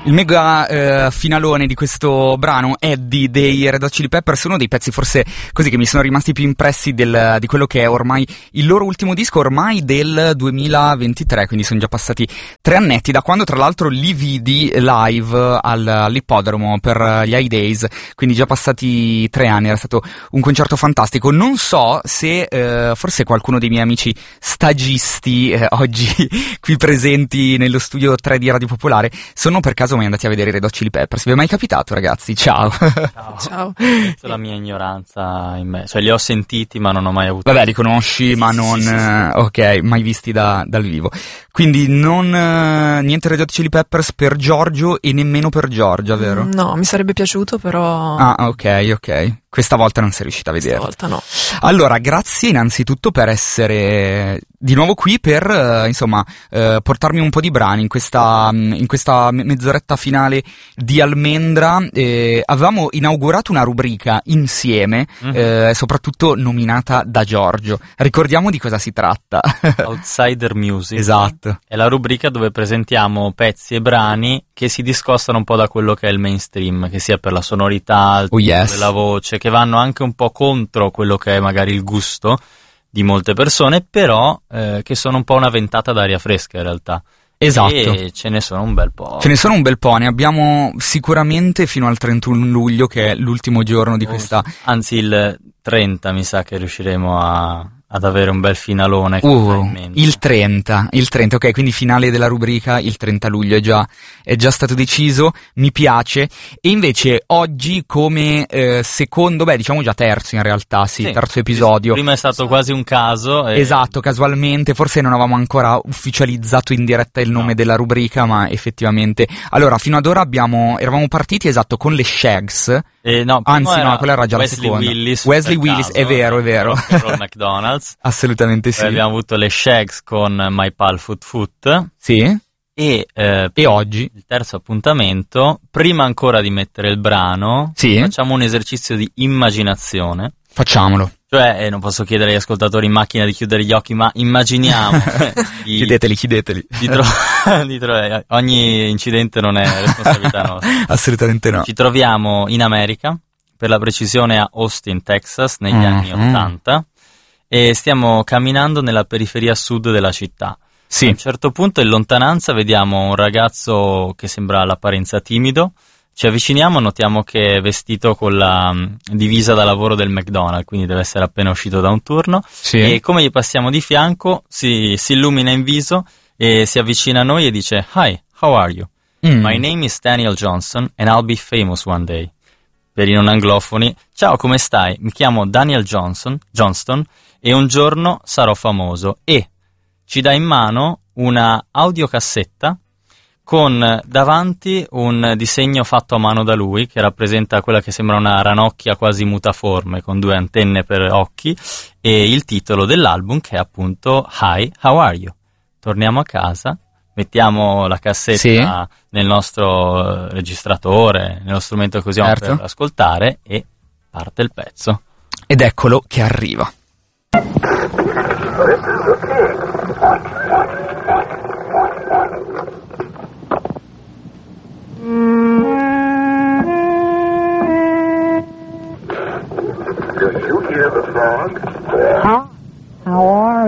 Il mega finalone di questo brano, Eddie dei Red Hot Chili Peppers, uno dei pezzi forse così che mi sono rimasti più impressi di quello che è ormai il loro ultimo disco, ormai del 2023, quindi sono già passati 3 annetti, da quando tra l'altro li vidi live all'ippodromo per gli High Days, quindi già passati 3 anni, era stato un concerto fantastico. Non so se forse qualcuno dei miei amici stagisti oggi qui presenti nello studio 3 di Radio Popolare sono per caso mai andati a vedere i Red Hot Chili Peppers. Vi è mai capitato, ragazzi? Ciao. Ciao. Questa è la mia ignoranza in me, cioè li ho sentiti ma non ho mai avuto. Vabbè, li conosci ma non sì. Ok, mai visti dal vivo. Quindi non niente Red Hot Chili Peppers per Giorgio e nemmeno per Giorgia, vero? No, mi sarebbe piaciuto, però. Ah, ok. Questa volta non sei riuscita a vederlo. Questa volta no. Allora, grazie innanzitutto per essere di nuovo qui per, portarmi un po' di brani in questa mezz'oretta finale di Almendra. Avevamo inaugurato una rubrica insieme, soprattutto nominata da Giorgio. Ricordiamo di cosa si tratta. Outsider Music. Esatto. È la rubrica dove presentiamo pezzi e brani che si discostano un po' da quello che è il mainstream, che sia per la sonorità, la voce, che vanno anche un po' contro quello che è magari il gusto di molte persone, però che sono un po' una ventata d'aria fresca in realtà. Esatto. E ce ne sono un bel po'. Ne abbiamo sicuramente fino al 31 luglio, che è l'ultimo giorno di questa. Anzi, il 30 mi sa che riusciremo ad avere un bel finalone. Il 30, ok, quindi finale della rubrica il 30 luglio è già stato deciso, mi piace. E invece oggi come secondo, diciamo già terzo in realtà, sì, terzo episodio. Prima è stato quasi un caso. Esatto, casualmente, forse non avevamo ancora ufficializzato in diretta il nome della rubrica, ma effettivamente. Allora, fino ad ora eravamo partiti con le Shags. No, quella era già Wesley la seconda. Willis, Wesley Willis, è vero. Ronald McDonald's. Assolutamente sì. Poi abbiamo avuto le Shags con My Pal Foot Foot. Sì. E oggi il terzo appuntamento, prima ancora di mettere il brano, facciamo un esercizio di immaginazione. Facciamolo. Cioè, non posso chiedere agli ascoltatori in macchina di chiudere gli occhi, ma immaginiamo. Chiedeteli. Ogni incidente non è responsabilità nostra. Assolutamente no. Ci troviamo in America, per la precisione a Austin, Texas, negli anni 80, e stiamo camminando nella periferia sud della città. Sì. A un certo punto, in lontananza, vediamo un ragazzo che sembra all'apparenza timido. Ci avviciniamo, notiamo che è vestito con la divisa da lavoro del McDonald's, quindi deve essere appena uscito da un turno. Sì. E come gli passiamo di fianco, si illumina in viso e si avvicina a noi e dice: "Hi, how are you? My name is Daniel Johnston and I'll be famous one day." Per i non anglofoni: "Ciao, come stai? Mi chiamo Daniel Johnston e un giorno sarò famoso." E ci dà in mano una audiocassetta con davanti un disegno fatto a mano da lui, che rappresenta quella che sembra una ranocchia quasi mutaforme con 2 antenne per occhi, e il titolo dell'album, che è appunto Hi, How Are You? Torniamo a casa, mettiamo la cassetta nel nostro registratore, nello strumento che usiamo per ascoltare, e parte il pezzo. Ed eccolo che arriva. This is the pig.